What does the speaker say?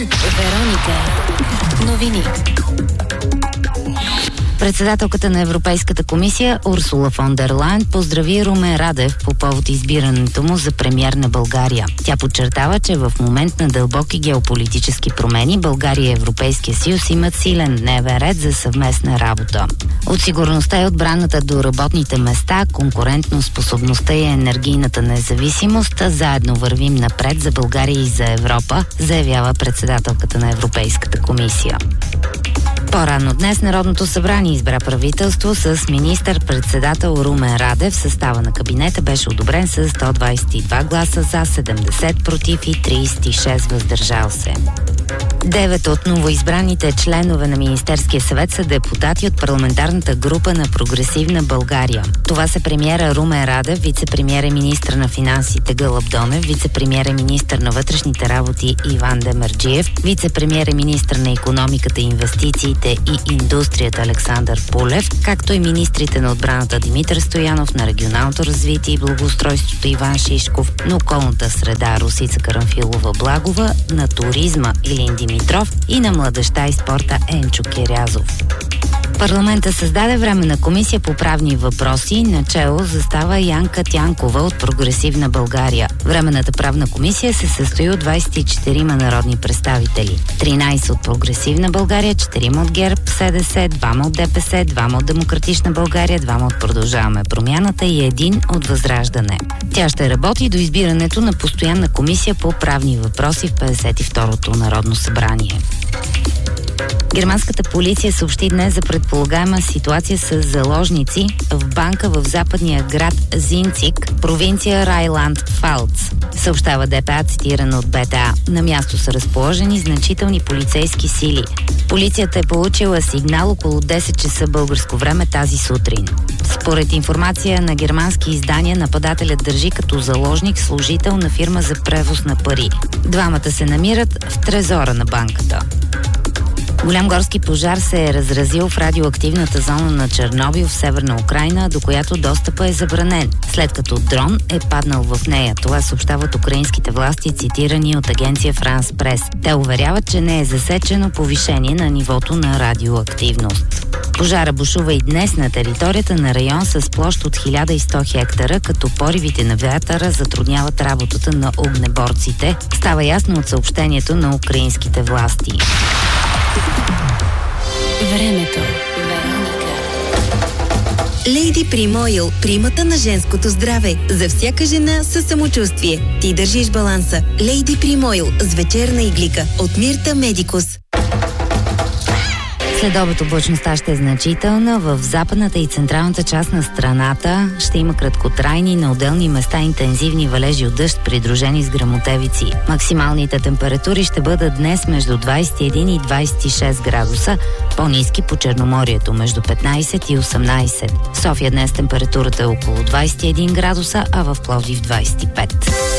Вероника. Новини. Председателката на Европейската комисия Урсула фон дер Лайен поздрави Румен Радев по повод избирането му за премиер на България. Тя подчертава, че в момент на дълбоки геополитически промени България и Европейския съюз имат силен дневен ред за съвместна работа. От сигурността и отбраната до работните места, конкурентноспособността и енергийната независимост, заедно вървим напред за България и за Европа, заявява председателката на Европейската комисия. По-рано днес Народното събрание избра правителство с министър-председател Румен Радев. Състава на кабинета беше одобрен с 122 гласа за, 70 против и 36 въздържал се. 9 от новоизбраните членове на Министерския съвет са депутати от парламентарната група на Прогресивна България. Това са премиера Румен Радев, вице-премиер и министър на финансите Гълъб Донев, вице-премиер и министър на вътрешните работи Иван Демерджиев, вице-премиер и министър на икономиката, инвестициите и индустрията Александър Пулев, както и министрите на отбраната Димитър Стоянов, на регионалното развитие и благоустройството Иван Шишков, на околната среда Росица Карамфилова-Благова, на туризма Илин Димитров и на младежта и спорта Енчо Кирязов. Парламента създаде временна комисия по правни въпроси. Начело застава Янка Тянкова от Прогресивна България. Временната правна комисия се състои от 24 народни представители. 13 от Прогресивна България, 4 от ГЕРБ, СДС, 2 от ДПС, 2 от Демократична България, 2 от Продължаваме промяната и 1 от Възраждане. Тя ще работи до избирането на постоянна комисия по правни въпроси в 52-то Народно събрание. Германската полиция съобщи днес за предполагаема ситуация с заложници в банка в западния град Зинцик, провинция Райланд-Пфалц. Съобщава ДПА, цитирано от БТА. На място са разположени значителни полицейски сили. Полицията е получила сигнал около 10 часа българско време тази сутрин. Според информация на германски издания, нападателят държи като заложник служител на фирма за превоз на пари. Двамата се намират в трезора на банката. Голям горски пожар се е разразил в радиоактивната зона на Чернобил в Северна Украйна, до която достъпът е забранен, след като дрон е паднал в нея. Това съобщават украинските власти, цитирани от агенция Франс Прес. Те уверяват, че не е засечено повишение на нивото на радиоактивност. Пожара бушува и днес на територията на район с площ от 1100 хектара, като поривите на вятъра затрудняват работата на огнеборците. Става ясно от съобщението на украинските власти. Времето. Лейди Прим Ойл. Примата на женското здраве. За всяка жена със самочувствие. Ти държиш баланса. Лейди Прим Ойл с вечерна иглика от Мирта Медикус. Следобед облачността ще е значителна. В западната и централната част на страната ще има краткотрайни, на отделни места интензивни валежи от дъжд, придружени с гръмотевици. Максималните температури ще бъдат днес между 21 и 26 градуса, по-ниски по Черноморието между 15 и 18. В София днес температурата е около 21 градуса, а в Пловдив 25.